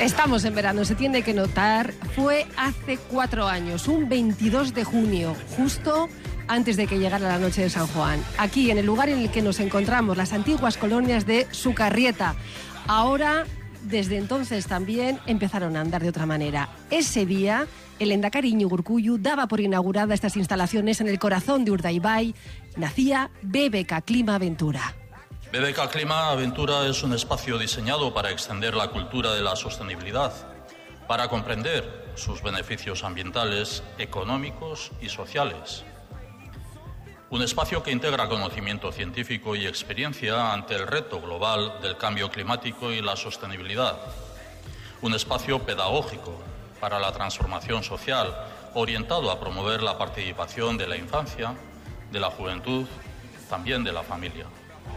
Estamos en verano, se tiene que notar. Fue hace 4 años, un 22 de junio, justo antes de que llegara la noche de San Juan. Aquí, en el lugar en el que nos encontramos, las antiguas colonias de Sucarrieta. Ahora, desde entonces también, empezaron a andar de otra manera. Ese día, el lehendakari Iñigo Urkullu daba por inaugurada estas instalaciones en el corazón de Urdaibai. Nacía BBK Klima Aventura. BBK Klima Aventura es un espacio diseñado para extender la cultura de la sostenibilidad, para comprender sus beneficios ambientales, económicos y sociales. Un espacio que integra conocimiento científico y experiencia ante el reto global del cambio climático y la sostenibilidad. Un espacio pedagógico para la transformación social, orientado a promover la participación de la infancia, de la juventud, también de la familia.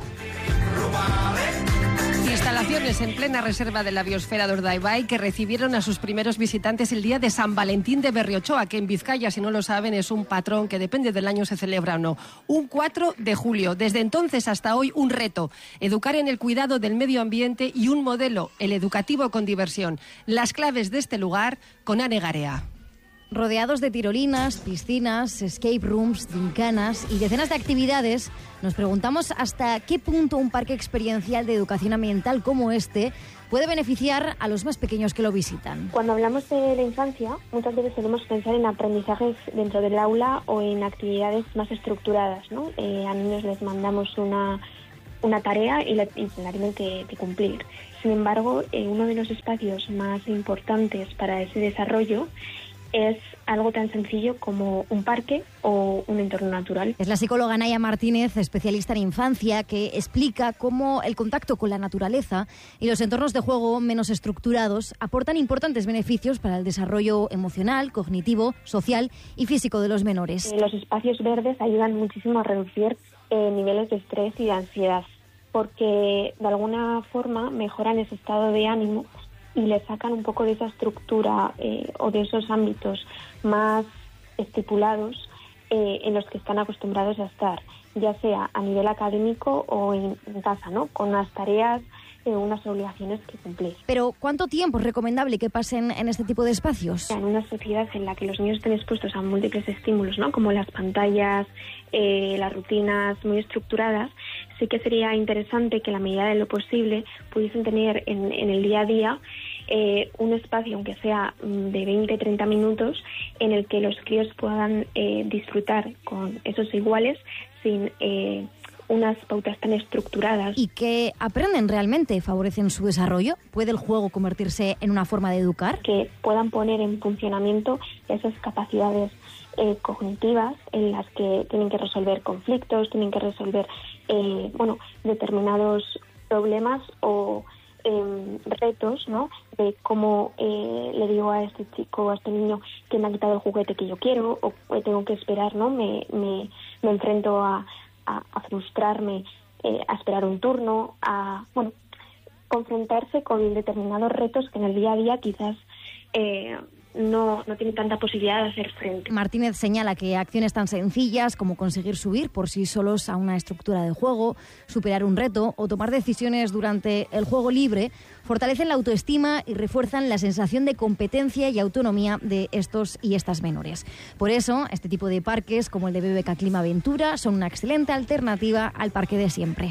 Instalaciones en plena reserva de la biosfera de Urdaibai que recibieron a sus primeros visitantes el día de San Valentín de Berriochoa, que en Vizcaya, si no lo saben, es un patrón que depende del año se celebra o no. Un 4 de julio. Desde entonces hasta hoy un reto. Educar en el cuidado del medio ambiente y un modelo, el educativo con diversión. Las claves de este lugar con Ane Garea. Rodeados de tirolinas, piscinas, escape rooms, gincanas y decenas de actividades, nos preguntamos hasta qué punto un parque experiencial de educación ambiental como este puede beneficiar a los más pequeños que lo visitan. Cuando hablamos de la infancia, muchas veces solemos pensar en aprendizajes dentro del aula o en actividades más estructuradas, ¿no? A niños les mandamos una tarea y la tienen que cumplir. Sin embargo, uno de los espacios más importantes para ese desarrollo es algo tan sencillo como un parque o un entorno natural. Es la psicóloga Naya Martínez, especialista en infancia, que explica cómo el contacto con la naturaleza y los entornos de juego menos estructurados aportan importantes beneficios para el desarrollo emocional, cognitivo, social y físico de los menores. Los espacios verdes ayudan muchísimo a reducir niveles de estrés y de ansiedad, porque de alguna forma mejoran ese estado de ánimo y le sacan un poco de esa estructura o de esos ámbitos más estipulados en los que están acostumbrados a estar, ya sea a nivel académico o en casa, ¿no? Con unas tareas, unas obligaciones que cumplir. Pero, ¿cuánto tiempo es recomendable que pasen en este tipo de espacios? En una sociedad en la que los niños estén expuestos a múltiples estímulos, ¿no? Como las pantallas, las rutinas muy estructuradas, sí que sería interesante que, en la medida de lo posible, pudiesen tener en el día a día un espacio, aunque sea de 20-30 minutos, en el que los críos puedan disfrutar con esos iguales sin unas pautas tan estructuradas. ¿Y qué aprenden realmente? ¿Favorecen su desarrollo? ¿Puede el juego convertirse en una forma de educar? Que puedan poner en funcionamiento esas capacidades cognitivas en las que tienen que resolver conflictos, tienen que resolver determinados problemas o retos, ¿no? De cómo le digo a este chico, a este niño, que me ha quitado el juguete que yo quiero, o tengo que esperar, ¿no? Me enfrento a frustrarme, a esperar un turno, a confrontarse con determinados retos que en el día a día quizás no tiene tanta posibilidad de hacer frente. Martínez señala que acciones tan sencillas como conseguir subir por sí solos a una estructura de juego, superar un reto o tomar decisiones durante el juego libre fortalecen la autoestima y refuerzan la sensación de competencia y autonomía de estos y estas menores. Por eso, este tipo de parques, como el de BBK Klima Aventura, son una excelente alternativa al parque de siempre.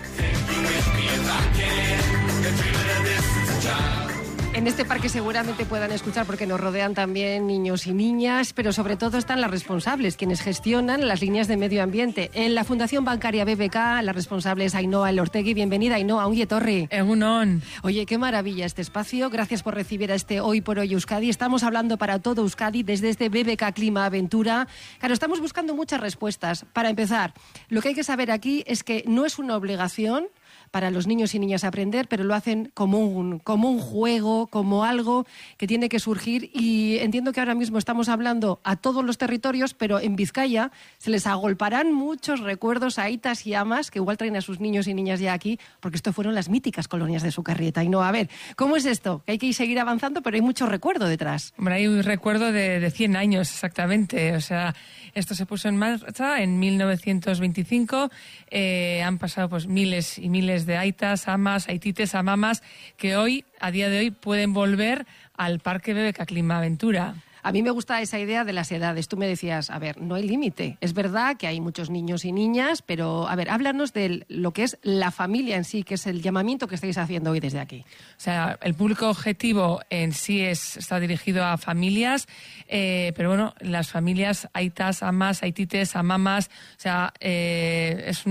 En este parque seguramente puedan escuchar, porque nos rodean también niños y niñas, pero sobre todo están las responsables, quienes gestionan las líneas de medio ambiente. En la Fundación Bancaria BBK, la responsable es Ainhoa Elortegui. Bienvenida, Ainhoa. Ongi etorri. Egunon. Oye, qué maravilla este espacio. Gracias por recibir a este Hoy por Hoy Euskadi. Estamos hablando para todo Euskadi desde este BBK Klima Aventura. Claro, estamos buscando muchas respuestas. Para empezar, lo que hay que saber aquí es que no es una obligación para los niños y niñas aprender, pero lo hacen como un juego, como algo que tiene que surgir. Y entiendo que ahora mismo estamos hablando a todos los territorios, pero en Vizcaya se les agolparán muchos recuerdos a aitas y amas que igual traen a sus niños y niñas ya aquí, porque esto fueron las míticas colonias de Sucarrieta. Y no, a ver, ¿cómo es esto? Que hay que seguir avanzando, pero hay mucho recuerdo detrás. Hombre, hay un recuerdo de 100 años exactamente. O sea, esto se puso en marcha en 1925. Han pasado pues miles y miles desde aitas, amas, aitites, a mamas, que hoy, a día de hoy, pueden volver al Parque BBK Climaventura. A mí me gusta esa idea de las edades. Tú me decías, a ver, no hay límite. Es verdad que hay muchos niños y niñas, pero, a ver, háblanos de lo que es la familia en sí, que es el llamamiento que estáis haciendo hoy desde aquí. O sea, el público objetivo en sí está dirigido a familias, pero bueno, las familias, aitas, amas, aitites, amamas, o sea, es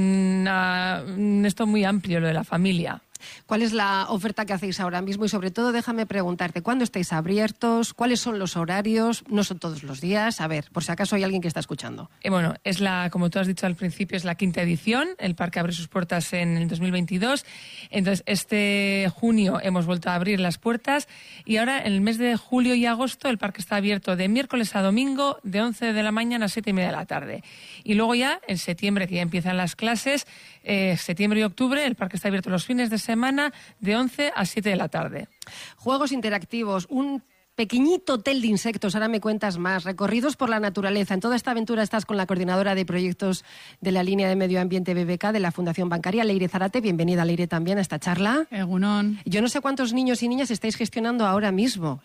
esto muy amplio lo de la familia. ¿Cuál es la oferta que hacéis ahora mismo? Y sobre todo, déjame preguntarte, ¿cuándo estáis abiertos? ¿Cuáles son los horarios? No son todos los días. A ver, por si acaso hay alguien que está escuchando. Bueno, como tú has dicho al principio, es la 5ª edición. El parque abre sus puertas en el 2022. Entonces, este junio hemos vuelto a abrir las puertas. Y ahora, en el mes de julio y agosto, el parque está abierto de miércoles a domingo, de 11 de la mañana a 7:30 de la tarde. Y luego ya, en septiembre, que ya empiezan las clases, septiembre y octubre, el parque está abierto los fines de semana de 11 a 7 de la tarde. Juegos interactivos, un pequeñito hotel de insectos, ahora me cuentas más, recorridos por la naturaleza. En toda esta aventura estás con la coordinadora de proyectos de la línea de medio ambiente BBK de la Fundación Bancaria, Leire Zarate. Bienvenida, Leire, también a esta charla. Egunon. Yo no sé cuántos niños y niñas estáis gestionando ahora mismo.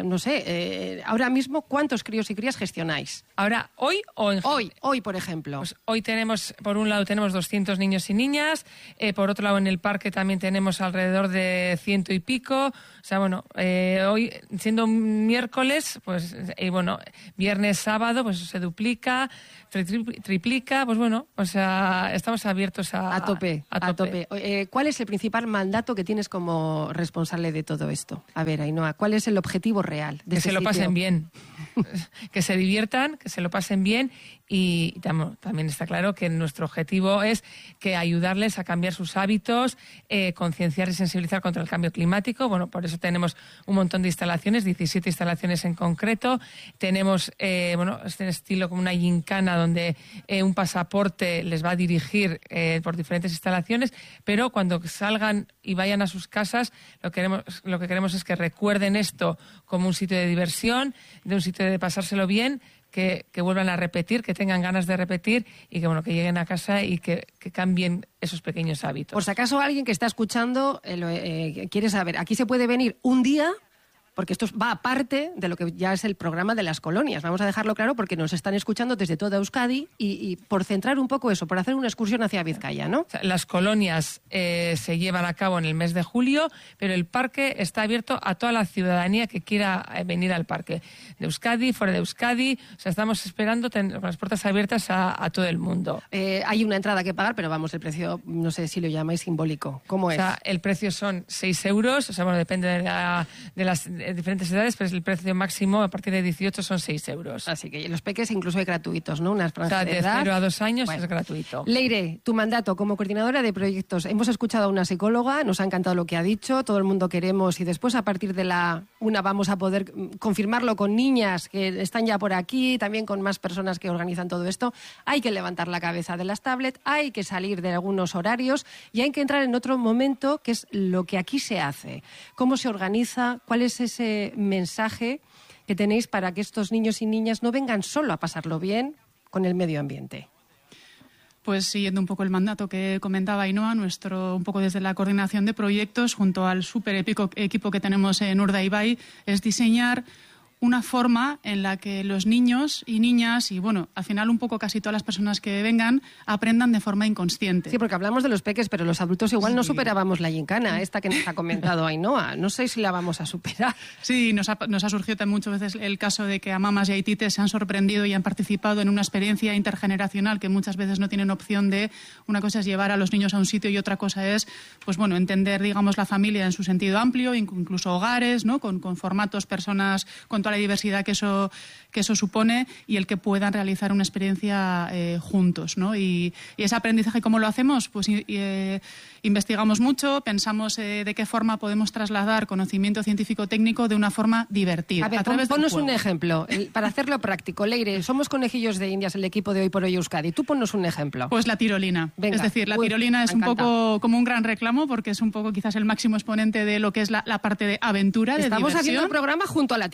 Ahora mismo, ¿cuántos críos y crías gestionáis? Ahora, ¿hoy o en Hoy, por ejemplo. Pues hoy tenemos, por un lado, tenemos 200 niños y niñas. Por otro lado, en el parque también tenemos alrededor de 100 y pico. O sea, bueno, hoy, siendo miércoles, pues, viernes, sábado, pues se duplica, triplica, pues bueno, o sea, estamos abiertos a tope. ¿Cuál es el principal mandato que tienes como responsable de todo esto? A ver, Ainhoa, ¿cuál es el objetivo real de que este se lo sitio? Pasen bien, que se diviertan, que se lo pasen bien y también está claro que nuestro objetivo es que ayudarles a cambiar sus hábitos, concienciar y sensibilizar contra el cambio climático. Bueno, por eso tenemos un montón de instalaciones, 17 instalaciones en concreto. Tenemos, este estilo como una gincana donde un pasaporte les va a dirigir por diferentes instalaciones, pero cuando salgan y vayan a sus casas, lo que queremos es que recuerden esto como un sitio de diversión, de un sitio de pasárselo bien, que vuelvan a repetir, que tengan ganas de repetir y que lleguen a casa y que cambien esos pequeños hábitos. Por si acaso alguien que está escuchando quiere saber, aquí se puede venir un día, porque esto va aparte de lo que ya es el programa de las colonias. Vamos a dejarlo claro porque nos están escuchando desde toda Euskadi y por centrar un poco eso, por hacer una excursión hacia Vizcaya, ¿no? O sea, las colonias se llevan a cabo en el mes de julio, pero el parque está abierto a toda la ciudadanía que quiera venir al parque. De Euskadi, fuera de Euskadi, o sea, estamos esperando con las puertas abiertas a todo el mundo. Hay una entrada que pagar, pero vamos, el precio, no sé si lo llamáis simbólico. ¿Cómo es? O sea, el precio son 6 euros, o sea, depende de las diferentes edades, pero el precio máximo a partir de 18 son 6 euros. Así que los peques incluso hay gratuitos, ¿no? Unas franjas de edad. 0 a 2 años es gratuito. Leire, tu mandato como coordinadora de proyectos. Hemos escuchado a una psicóloga, nos ha encantado lo que ha dicho, todo el mundo queremos y después a partir de la una vamos a poder confirmarlo con niñas que están ya por aquí, también con más personas que organizan todo esto. Hay que levantar la cabeza de las tablets, hay que salir de algunos horarios y hay que entrar en otro momento que es lo que aquí se hace. ¿Cómo se organiza? ¿Cuál es ese mensaje que tenéis para que estos niños y niñas no vengan solo a pasarlo bien con el medio ambiente? Pues siguiendo un poco el mandato que comentaba Ainhoa, un poco desde la coordinación de proyectos, junto al súper épico equipo que tenemos en Urdaibai, es diseñar una forma en la que los niños y niñas y, al final un poco casi todas las personas que vengan aprendan de forma inconsciente. Sí, porque hablamos de los peques, pero los adultos igual no superábamos la gincana, esta que nos ha comentado Ainhoa. No sé si la vamos a superar. Sí, nos ha surgido también muchas veces el caso de que a mamas y a aitites se han sorprendido y han participado en una experiencia intergeneracional que muchas veces no tienen opción de... Una cosa es llevar a los niños a un sitio y otra cosa es, entender, digamos, la familia en su sentido amplio, incluso hogares, ¿no? Con formatos, personas, con toda la diversidad que eso supone y el que puedan realizar una experiencia juntos, ¿no? Y ese aprendizaje, ¿cómo lo hacemos? Pues investigamos mucho, pensamos de qué forma podemos trasladar conocimiento científico-técnico de una forma divertida. A ver, ponnos un ejemplo, para hacerlo práctico. Leire, somos conejillos de indias, el equipo de Hoy por Hoy Euskadi. Tú ponnos un ejemplo. Pues la tirolina. Venga. Es decir, la tirolina es un poco como un gran reclamo porque es un poco quizás el máximo exponente de lo que es la parte de aventura, de Estamos diversión. haciendo un programa junto a la tirolina.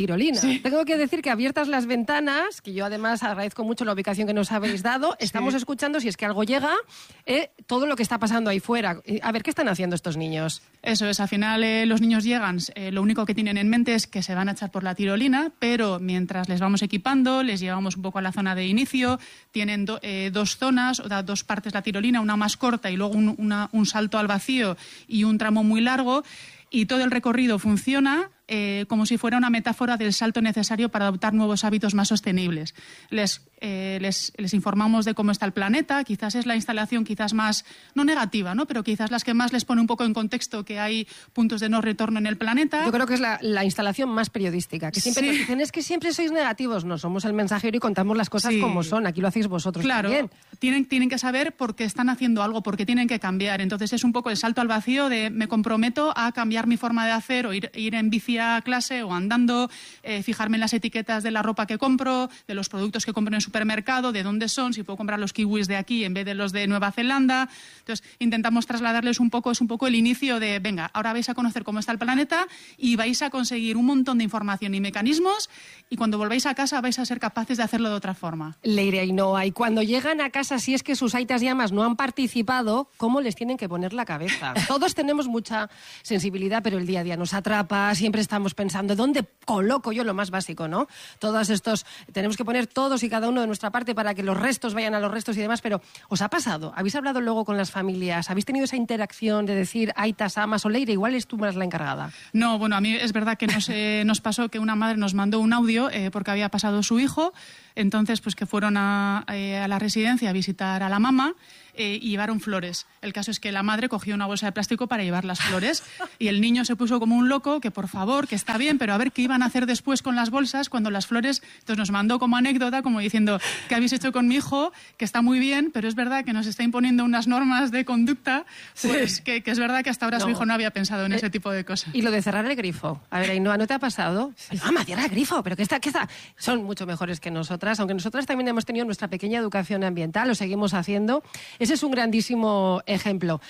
Sí. Tengo que decir que abiertas las ventanas, que yo además agradezco mucho la ubicación que nos habéis dado, estamos escuchando, si es que algo llega, todo lo que está pasando ahí fuera. A ver, ¿qué están haciendo estos niños? Eso es, al final los niños llegan, lo único que tienen en mente es que se van a echar por la tirolina, pero mientras les vamos equipando, les llevamos un poco a la zona de inicio, tienen dos zonas, o sea, dos partes la tirolina, una más corta y luego un salto al vacío y un tramo muy largo, y todo el recorrido funciona como si fuera una metáfora del salto necesario para adoptar nuevos hábitos más sostenibles. Les informamos de cómo está el planeta, quizás es la instalación quizás más, no negativa, ¿no? Pero quizás las que más les pone un poco en contexto que hay puntos de no retorno en el planeta. Yo creo que es la instalación más periodística, que siempre nos dicen, es que siempre sois negativos. No, somos el mensajero y contamos las cosas como son. Aquí lo hacéis vosotros también. Tienen que saber por qué están haciendo algo, por qué tienen que cambiar. Entonces es un poco el salto al vacío de me comprometo a cambiar mi forma de hacer o ir en bici a clase o andando, fijarme en las etiquetas de la ropa que compro, de los productos que compro en el supermercado, de dónde son, si puedo comprar los kiwis de aquí en vez de los de Nueva Zelanda. Entonces intentamos trasladarles es un poco el inicio de, venga, ahora vais a conocer cómo está el planeta y vais a conseguir un montón de información y mecanismos, y cuando volvéis a casa vais a ser capaces de hacerlo de otra forma. Leire Ainhoa, y cuando llegan a casa, si es que sus aitas y amas no han participado, ¿cómo les tienen que poner la cabeza? Todos tenemos mucha sensibilidad, pero el día a día nos atrapa, siempre estamos pensando, ¿dónde coloco yo lo más básico, no? Todos estos, tenemos que poner todos y cada uno de nuestra parte para que los restos vayan a los restos y demás, pero ¿os ha pasado? ¿Habéis hablado luego con las familias? ¿Habéis tenido esa interacción de decir aitas, amas o Leire, igual es tú más la encargada? No, bueno, a mí es verdad que nos pasó que una madre nos mandó un audio porque había pasado su hijo, entonces pues que fueron a la residencia a visitar a la mamá y llevaron flores. El caso es que la madre cogió una bolsa de plástico para llevar las flores y el niño se puso como un loco, que por favor, que está bien, pero a ver qué iban a hacer después con las bolsas cuando las flores... Entonces nos mandó como anécdota, como diciendo, ¿qué habéis hecho con mi hijo? Que está muy bien, pero es verdad que nos está imponiendo unas normas de conducta, pues que es verdad que hasta ahora su hijo no había pensado en ese tipo de cosas. Y lo de cerrar el grifo. A ver, Ainhoa, ¿no te ha pasado? Mamá, cierra el grifo, pero ¿qué está? Son mucho mejores que nosotras, aunque nosotras también hemos tenido nuestra pequeña educación ambiental, lo seguimos haciendo. Ese es un grandísimo ejemplo.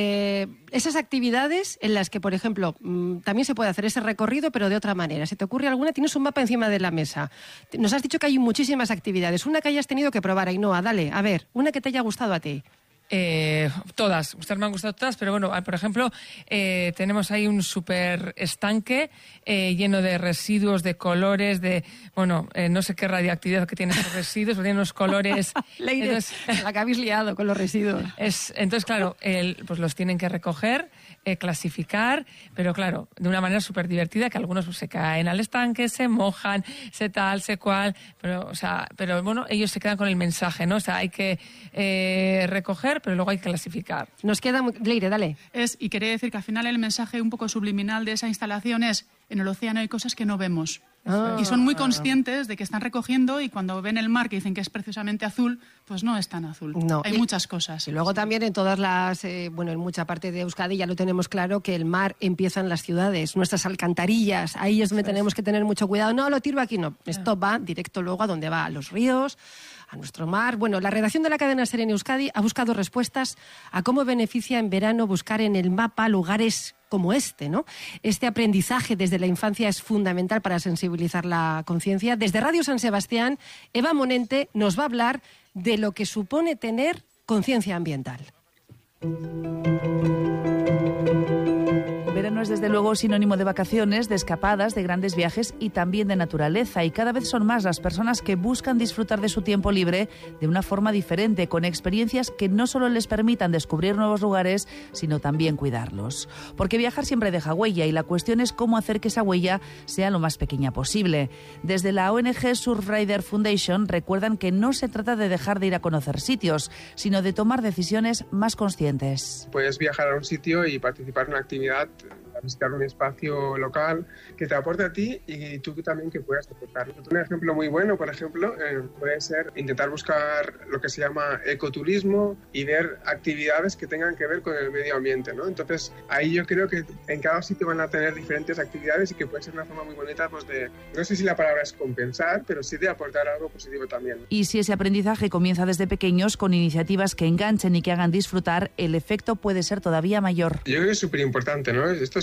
Esas actividades en las que, por ejemplo, también se puede hacer ese recorrido, pero de otra manera. ¿Se te ocurre alguna? Tienes un mapa encima de la mesa. Nos has dicho que hay muchísimas actividades. Una que hayas tenido que probar, Ainhoa, dale, a ver, una que te haya gustado a ti. Todas. Ustedes me han gustado todas, pero bueno, por ejemplo, tenemos ahí un súper estanque lleno de residuos, de colores, de, no sé qué radioactividad que tiene esos residuos, pero tiene unos colores... Leire, la que habéis liado con los residuos. Entonces, claro, pues los tienen que recoger, clasificar, pero claro, de una manera súper divertida, que algunos pues, se caen al estanque, se mojan, se tal, se cual, pero bueno, ellos se quedan con el mensaje, ¿no? O sea, hay que recoger, pero luego hay que clasificar. Nos queda Leire, dale. Y quería decir que al final el mensaje un poco subliminal de esa instalación es: en el océano hay cosas que no vemos. Y son muy conscientes de que están recogiendo, y cuando ven el mar que dicen que es preciosamente azul, pues no es tan azul. No. Hay muchas cosas. Y luego también en todas las, en mucha parte de Euskadi ya lo tenemos claro, que el mar empieza en las ciudades, nuestras alcantarillas, ahí es donde tenemos que tener mucho cuidado. No, lo tiro aquí, no. Esto va directo luego a donde va, a los ríos, a nuestro mar. Bueno, la redacción de la cadena SER en Euskadi ha buscado respuestas a cómo beneficia en verano buscar en el mapa lugares como este, ¿no? Este aprendizaje desde la infancia es fundamental para sensibilizar la conciencia. Desde Radio San Sebastián, Eva Monente nos va a hablar de lo que supone tener conciencia ambiental. Verano es desde luego sinónimo de vacaciones, de escapadas, de grandes viajes y también de naturaleza. Y cada vez son más las personas que buscan disfrutar de su tiempo libre de una forma diferente, con experiencias que no solo les permitan descubrir nuevos lugares, sino también cuidarlos. Porque viajar siempre deja huella, y la cuestión es cómo hacer que esa huella sea lo más pequeña posible. Desde la ONG Surfrider Foundation recuerdan que no se trata de dejar de ir a conocer sitios, sino de tomar decisiones más conscientes. Puedes viajar a un sitio y participar en una actividad, a visitar un espacio local que te aporte a ti y tú también que puedas aportar. Un ejemplo muy bueno, por ejemplo, puede ser intentar buscar lo que se llama ecoturismo y ver actividades que tengan que ver con el medio ambiente, ¿no? Entonces, ahí yo creo que en cada sitio van a tener diferentes actividades y que puede ser una forma muy bonita, pues de, no sé si la palabra es compensar, pero sí de aportar algo positivo también. Y si ese aprendizaje comienza desde pequeños con iniciativas que enganchen y que hagan disfrutar, el efecto puede ser todavía mayor. Yo creo que es súper importante, ¿no? Esto es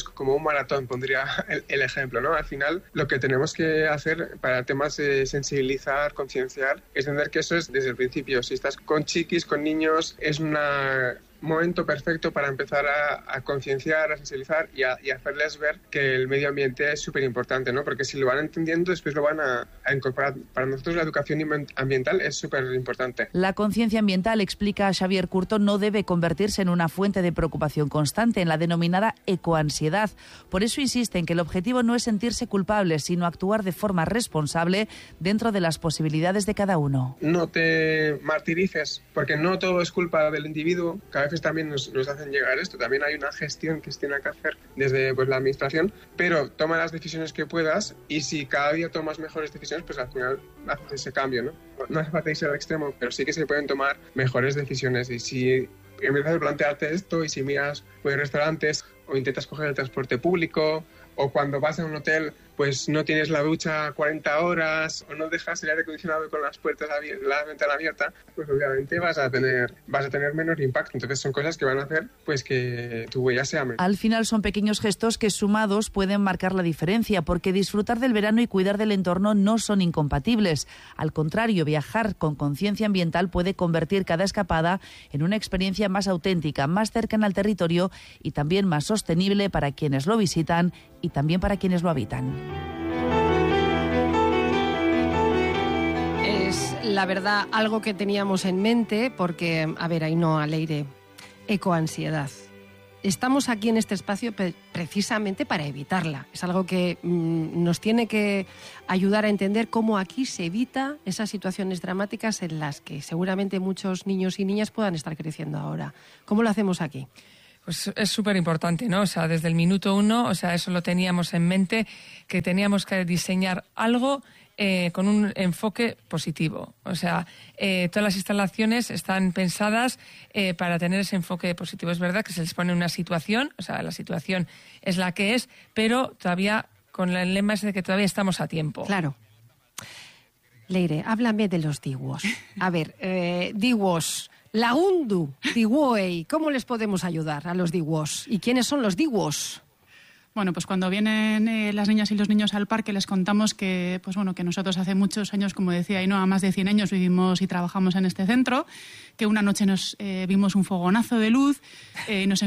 como un maratón, pondría el ejemplo, ¿no? Al final, lo que tenemos que hacer para temas de sensibilizar, concienciar, es entender que eso es desde el principio. Si estás con chiquis, con niños, es un momento perfecto para empezar a concienciar, a sensibilizar y a hacerles ver que el medio ambiente es súper importante, ¿no? Porque si lo van entendiendo, después lo van a incorporar. Para nosotros la educación ambiental es súper importante. La conciencia ambiental, explica Xavier Curto, no debe convertirse en una fuente de preocupación constante, en la denominada ecoansiedad. Por eso insiste en que el objetivo no es sentirse culpable, sino actuar de forma responsable dentro de las posibilidades de cada uno. No te martirices, porque no todo es culpa del individuo. Cada vez también nos hacen llegar esto. También hay una gestión que se tiene que hacer desde la administración, pero toma las decisiones que puedas y si cada día tomas mejores decisiones, pues al final haces ese cambio, ¿no? No hace falta irse al extremo, pero sí que se pueden tomar mejores decisiones. Y si empiezas a plantearte esto y si miras restaurantes o intentas coger el transporte público o cuando vas a un hotel pues no tienes la ducha 40 horas o no dejas el aire acondicionado con las puertas la ventana abierta, pues obviamente vas a tener menos impacto. Entonces son cosas que van a hacer pues que tu huella sea menor. Al final son pequeños gestos que sumados pueden marcar la diferencia, porque disfrutar del verano y cuidar del entorno no son incompatibles. Al contrario, viajar con conciencia ambiental puede convertir cada escapada en una experiencia más auténtica, más cercana al territorio y también más sostenible para quienes lo visitan y también para quienes lo habitan. Es, la verdad, algo que teníamos en mente porque, a ver, Ainhoa, Leire, ecoansiedad. Estamos aquí en este espacio precisamente para evitarla. Es algo que nos tiene que ayudar a entender cómo aquí se evita esas situaciones dramáticas en las que seguramente muchos niños y niñas puedan estar creciendo ahora. ¿Cómo lo hacemos aquí? Pues es súper importante, ¿no? O sea, desde el minuto 1, o sea, eso lo teníamos en mente, que teníamos que diseñar algo con un enfoque positivo. O sea, todas las instalaciones están pensadas para tener ese enfoque positivo. Es verdad que se les pone una situación, o sea, la situación es la que es, pero todavía con el lema ese de que todavía estamos a tiempo. Claro. Leire, háblame de los diwos. A ver, diwos... Lagundu, diwoi, ¿cómo les podemos ayudar a los diwos? ¿Y quiénes son los diwos? Bueno, pues cuando vienen las niñas y los niños al parque les contamos que, pues bueno, que nosotros hace muchos años, como decía Ainhoa, más de 100 años vivimos y trabajamos en este centro, que una noche nos vimos un fogonazo de luz, nos